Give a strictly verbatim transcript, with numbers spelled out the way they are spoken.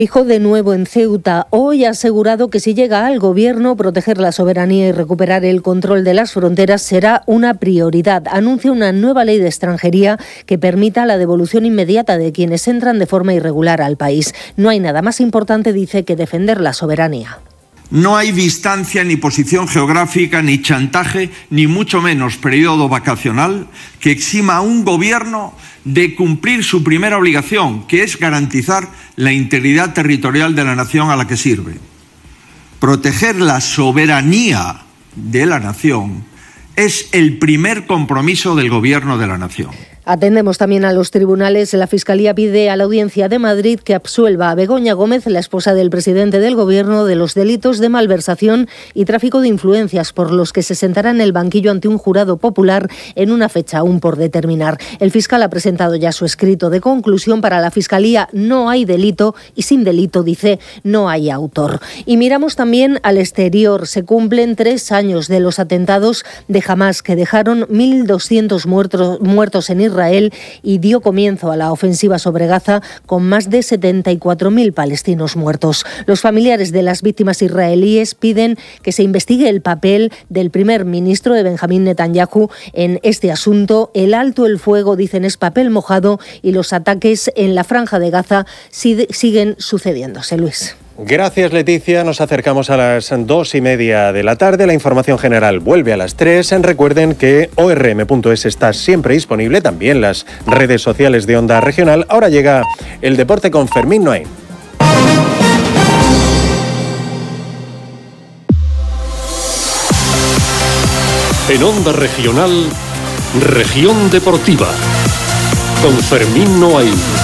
Dijo de nuevo en Ceuta. Hoy ha asegurado que si llega al gobierno, proteger la soberanía y recuperar el control de las fronteras será una prioridad. Anuncia una nueva ley de extranjería que permita la devolución inmediata de quienes entran de forma irregular al país. No hay nada más importante, dice, que defender la soberanía. No hay distancia, ni posición geográfica, ni chantaje, ni mucho menos periodo vacacional que exima a un gobierno de cumplir su primera obligación, que es garantizar la integridad territorial de la nación a la que sirve. Proteger la soberanía de la nación es el primer compromiso del gobierno de la nación. Atendemos también a los tribunales. La Fiscalía pide a la Audiencia de Madrid que absuelva a Begoña Gómez, la esposa del presidente del Gobierno, de los delitos de malversación y tráfico de influencias por los que se sentará en el banquillo ante un jurado popular en una fecha aún por determinar. El fiscal ha presentado ya su escrito de conclusión. Para la Fiscalía no hay delito y sin delito, dice, no hay autor. Y miramos también al exterior. Se cumplen tres años de los atentados de Hamás que dejaron mil doscientos muertos, muertos en Israel. Israel y dio comienzo a la ofensiva sobre Gaza con más de setenta y cuatro mil palestinos muertos. Los familiares de las víctimas israelíes piden que se investigue el papel del primer ministro de Benjamín Netanyahu en este asunto. El alto el fuego, dicen, es papel mojado y los ataques en la franja de Gaza siguen sucediéndose. Luis. Gracias, Leticia. Nos acercamos a las dos y media de la tarde. La información general vuelve a las tres. Recuerden que o r m punto es está siempre disponible, también las redes sociales de Onda Regional. Ahora llega el deporte con Fermín Noain. En Onda Regional, Región Deportiva, con Fermín Noain.